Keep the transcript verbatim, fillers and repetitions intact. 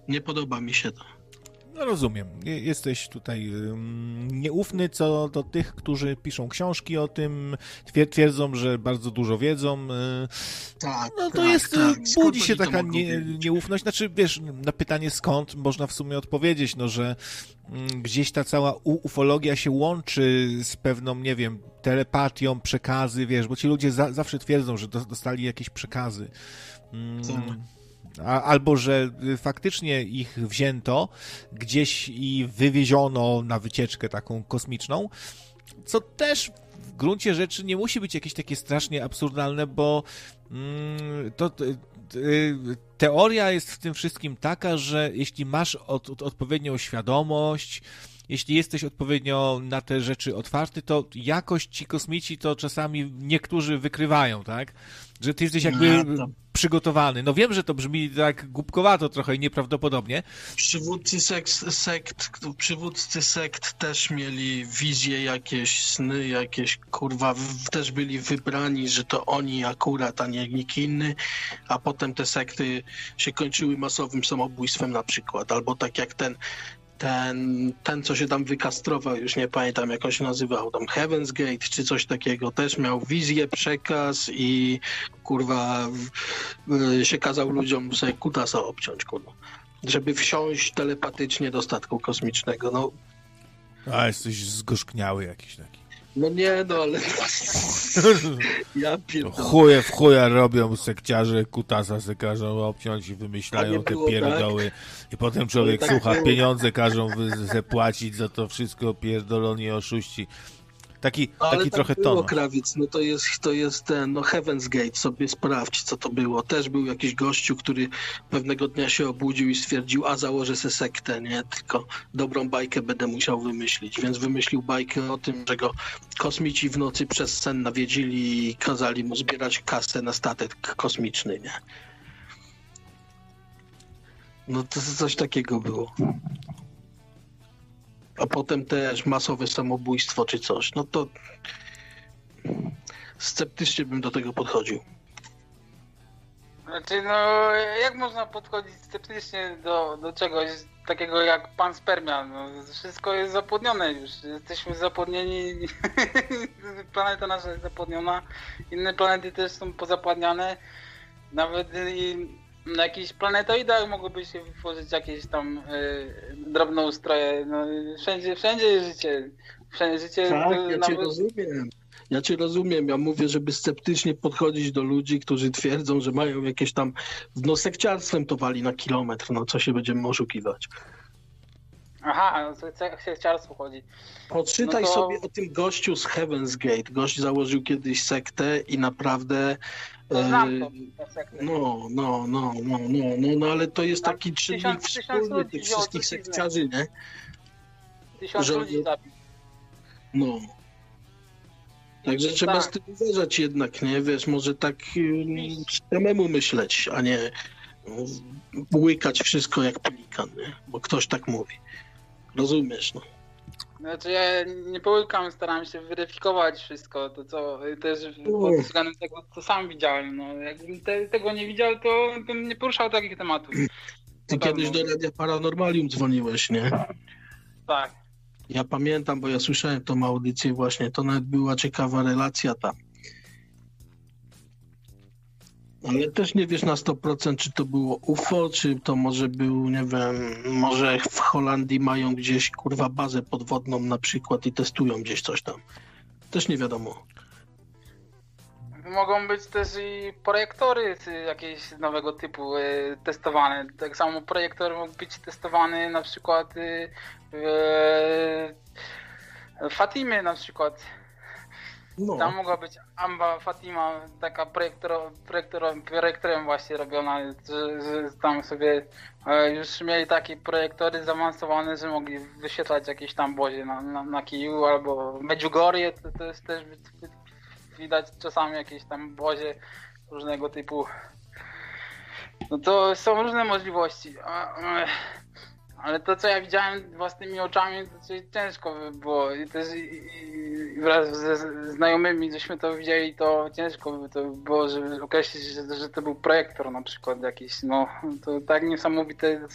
Nie podoba mi się to. No rozumiem. Jesteś tutaj um, nieufny co do tych, którzy piszą książki o tym, twierdzą, że bardzo dużo wiedzą. Tak, no to tak, jest, tak. budzi się taka nie, nieufność. Znaczy, wiesz, na pytanie skąd można w sumie odpowiedzieć, no, że um, gdzieś ta cała ufologia się łączy z pewną, nie wiem, telepatią, przekazy, wiesz, bo ci ludzie za, zawsze twierdzą, że dostali jakieś przekazy. Um, A, albo że faktycznie ich wzięto gdzieś i wywieziono na wycieczkę taką kosmiczną, co też w gruncie rzeczy nie musi być jakieś takie strasznie absurdalne, bo mm, to, to teoria jest w tym wszystkim taka, że jeśli masz od, od, odpowiednią świadomość, jeśli jesteś odpowiednio na te rzeczy otwarty, to jakoś ci kosmici to czasami niektórzy wykrywają, tak? Że ty jesteś jakby przygotowany. No wiem, że to brzmi tak głupkowato trochę i nieprawdopodobnie. Przywódcy sekt, sekt, przywódcy sekt też mieli wizje, jakieś sny, jakieś kurwa, w, też byli wybrani, że to oni akurat, a nie nikt inny, a potem te sekty się kończyły masowym samobójstwem na przykład, albo tak jak ten Ten, ten, co się tam wykastrował, już nie pamiętam, jak on się nazywał, tam Heaven's Gate, czy coś takiego, też miał wizję, przekaz i kurwa w, się kazał ludziom sobie kutasa obciąć, kurwa, żeby wsiąść telepatycznie do statku kosmicznego, no. A, jesteś zgorzkniały jakiś taki. No nie, no ale ja pierdolę. Chuje w chuja robią sekciarze, kutasa se każą obciąć i wymyślają te pierdoły. Tak? I potem człowiek tak słucha, było. Pieniądze każą zapłacić za to wszystko, pierdoloni oszuści. Taki, ale taki tak trochę było, ton. Krawiec, no to jest, to jest ten, no Heaven's Gate, sobie sprawdź, co to było. Też był jakiś gościu, który pewnego dnia się obudził i stwierdził, a założę se sektę, nie? Tylko dobrą bajkę będę musiał wymyślić. Więc wymyślił bajkę o tym, że go kosmici w nocy przez sen nawiedzili i kazali mu zbierać kasę na statek kosmiczny, nie? No to coś takiego było. A potem też masowe samobójstwo czy coś, no to sceptycznie bym do tego podchodził. Znaczy, no, jak można podchodzić sceptycznie do, do czegoś takiego jak pan spermia? No, wszystko jest zapłodnione już, jesteśmy zapłodnieni, planeta nasza jest zapłodniona, inne planety też są pozapładniane, nawet i na jakichś planetoidach mogłyby się wytworzyć jakieś tam y, drobnoustroje, no wszędzie, wszędzie jest życie. Wszędzie życie tak, to, ja nawet... cię rozumiem. Ja cię rozumiem. Ja mówię, żeby sceptycznie podchodzić do ludzi, którzy twierdzą, że mają jakieś tam, no sekciarstwem to wali na kilometr, no co się będziemy oszukiwać. Aha, o sekciarstwo chodzi. Poczytaj no to... sobie o tym gościu z Heaven's Gate. Gość założył kiedyś sektę i naprawdę... No, znam to, no, no, no, no, no, no, no, ale to jest taki czynnik wspólny tych wszystkich sekciarzy, nie? Tysiąc że... ludzi zabił. No. Także tak. Trzeba z tym uważać jednak, nie? Wiesz, może tak samemu myśleć, a nie łykać wszystko jak pelikan, nie? Bo ktoś tak mówi. Rozumiesz, no. Znaczy ja nie połykam, staram się weryfikować wszystko, to co też pod względem tego, co sam widziałem. No, jakbym te, tego nie widział, to bym nie poruszał takich tematów. Ty kiedyś do Radia Paranormalium dzwoniłeś, nie? Tak. Ja pamiętam, bo ja słyszałem tą audycję właśnie, to nawet była ciekawa relacja tam. Ale też nie wiesz na sto procent, czy to było U F O, czy to może był, nie wiem, może w Holandii mają gdzieś, kurwa, bazę podwodną na przykład i testują gdzieś coś tam. Też nie wiadomo. Mogą być też i projektory jakieś nowego typu testowane. Tak samo projektor mógł być testowany na przykład w Fatimie na przykład. No. Tam mogła być Amba Fatima, taka projektor, projektor, projektorem właśnie robiona, że, że tam sobie już mieli takie projektory zaawansowane, że mogli wyświetlać jakieś tam bozie na, na, na kiju, albo Medjugorje, to, to jest też widać czasami jakieś tam bozie różnego typu. No to są różne możliwości. Ale to, co ja widziałem własnymi oczami, to ciężko by było. I też i, i wraz ze znajomymi, żeśmy to widzieli, to ciężko by to było, żeby określić, że, że to był projektor na przykład jakiś. No, to tak niesamowite